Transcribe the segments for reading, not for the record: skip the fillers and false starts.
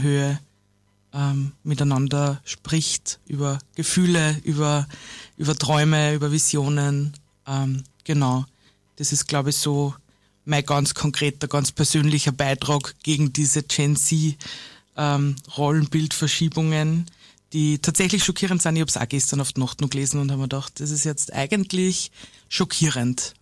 Höhe miteinander spricht, über Gefühle, über Träume, über Visionen. Genau, das ist, glaube ich, so mein ganz konkreter, ganz persönlicher Beitrag gegen diese Gen Z Rollenbildverschiebungen, die tatsächlich schockierend sind. Ich habe es auch gestern auf die Nacht noch gelesen und habe mir gedacht, das ist jetzt eigentlich schockierend.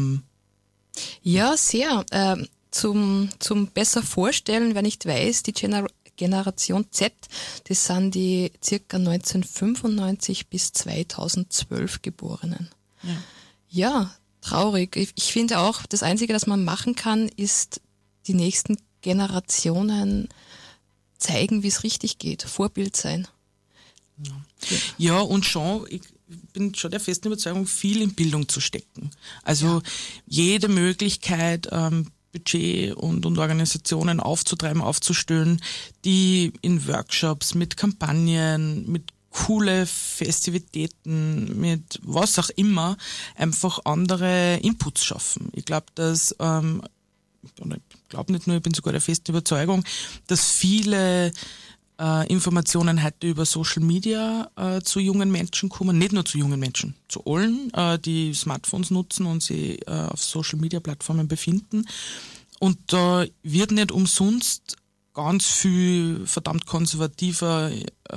Ja, sehr. Zum besser vorstellen, wer nicht weiß, die Generation Z, das sind die circa 1995 bis 2012 Geborenen. Ja, traurig. Ich finde auch, das Einzige, das man machen kann, ist die nächsten Generationen zeigen, wie es richtig geht, Vorbild sein. Ja, und schon, ich bin schon der festen Überzeugung, viel in Bildung zu stecken. Also jede Möglichkeit, Budget und Organisationen aufzutreiben, aufzustellen, die in Workshops, mit Kampagnen, mit coole Festivitäten, mit was auch immer, einfach andere Inputs schaffen. Ich glaube, dass, ich glaube nicht nur, ich bin sogar der festen Überzeugung, dass viele Informationen heute über Social Media zu jungen Menschen kommen, nicht nur zu jungen Menschen, zu allen, die Smartphones nutzen und sich auf Social Media Plattformen befinden. Und da wird nicht umsonst ganz viel verdammt konservativer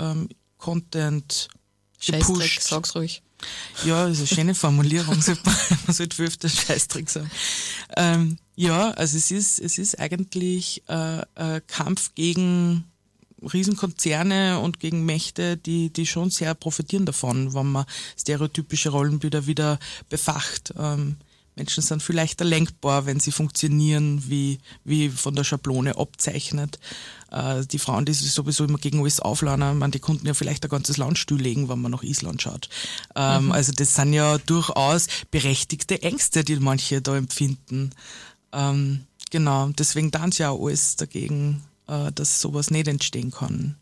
Content gepusht. Sag's ruhig. Ja, das ist eine schöne Formulierung, man sollte öfter Scheißdreck sagen. Ja, also es ist eigentlich ein Kampf gegen Riesenkonzerne und gegen Mächte, die schon sehr profitieren davon, wenn man stereotypische Rollenbilder wieder befacht. Menschen sind viel leichter lenkbar, wenn sie funktionieren, wie von der Schablone abzeichnet. Die Frauen, die sich sowieso immer gegen alles aufladen, die konnten ja vielleicht ein ganzes Land stilllegen, wenn man nach Island schaut. Also das sind ja durchaus berechtigte Ängste, die manche da empfinden. Genau, deswegen tun sie ja auch alles dagegen, dass sowas nicht entstehen kann.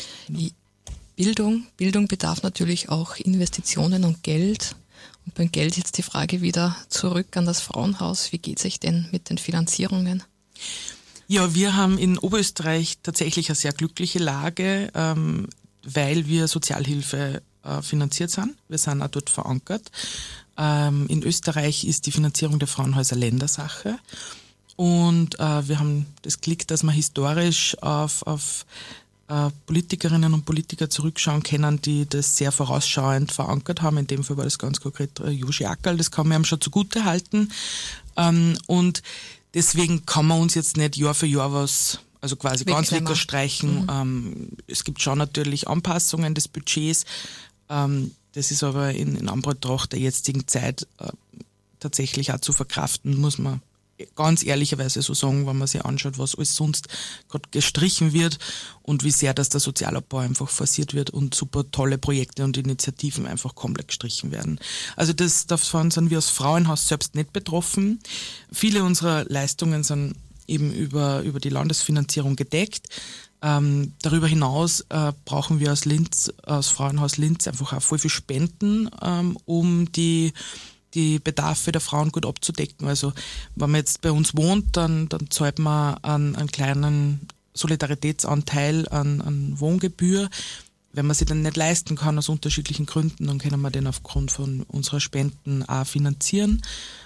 Bildung bedarf natürlich auch Investitionen und Geld. Und beim Geld jetzt die Frage wieder zurück an das Frauenhaus. Wie geht es euch denn mit den Finanzierungen? Ja, wir haben in Oberösterreich tatsächlich eine sehr glückliche Lage, weil wir Sozialhilfe finanziert sind. Wir sind auch dort verankert. In Österreich ist die Finanzierung der Frauenhäuser Ländersache. Und wir haben das Glück, dass wir historisch auf Politikerinnen und Politiker zurückschauen können, die das sehr vorausschauend verankert haben. In dem Fall war das ganz konkret Joshi Ackerl, das kann man ihm schon zugute halten. Und deswegen kann man uns jetzt nicht Jahr für Jahr was, also quasi ganz wegstreichen. Es gibt schon natürlich Anpassungen des Budgets. Das ist aber in Anbetracht der jetzigen Zeit tatsächlich auch zu verkraften, muss man ganz ehrlicherweise so sagen, wenn man sich anschaut, was alles sonst gerade gestrichen wird und wie sehr, dass der Sozialabbau einfach forciert wird und super tolle Projekte und Initiativen einfach komplett gestrichen werden. Also davon sind wir als Frauenhaus selbst nicht betroffen. Viele unserer Leistungen sind eben über die Landesfinanzierung gedeckt. Darüber hinaus brauchen wir als Frauenhaus Linz einfach auch voll viel Spenden, um die Bedarfe der Frauen gut abzudecken. Also wenn man jetzt bei uns wohnt, dann zahlt man einen kleinen Solidaritätsanteil an Wohngebühr. Wenn man sich den nicht leisten kann aus unterschiedlichen Gründen, dann können wir den aufgrund von unserer Spenden auch finanzieren.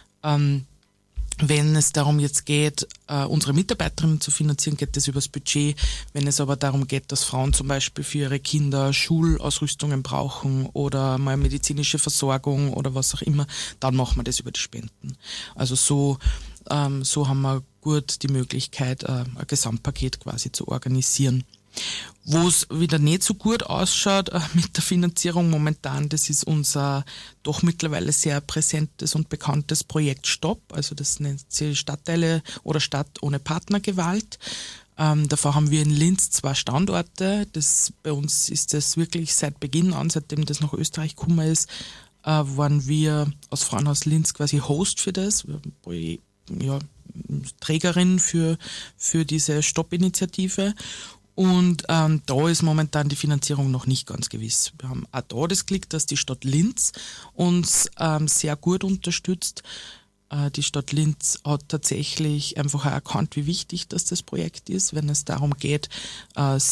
Wenn es darum jetzt geht, unsere Mitarbeiterinnen zu finanzieren, geht das übers Budget. Wenn es aber darum geht, dass Frauen zum Beispiel für ihre Kinder Schulausrüstungen brauchen oder mal medizinische Versorgung oder was auch immer, dann machen wir das über die Spenden. Also so haben wir gut die Möglichkeit, ein Gesamtpaket quasi zu organisieren. Wo es wieder nicht so gut ausschaut mit der Finanzierung momentan, das ist unser doch mittlerweile sehr präsentes und bekanntes Projekt STOP. Also das nennt sich Stadtteile oder Stadt ohne Partnergewalt. Davor haben wir in Linz 2 Standorte. Bei uns ist das wirklich seit Beginn an, seitdem das nach Österreich gekommen ist, waren wir als Frauenhaus Linz quasi Host für das. Trägerin für diese Stop-Initiative. Und da ist momentan die Finanzierung noch nicht ganz gewiss. Wir haben auch da das Glück, dass die Stadt Linz uns sehr gut unterstützt. Die Stadt Linz hat tatsächlich einfach auch erkannt, wie wichtig das Projekt ist, wenn es darum geht,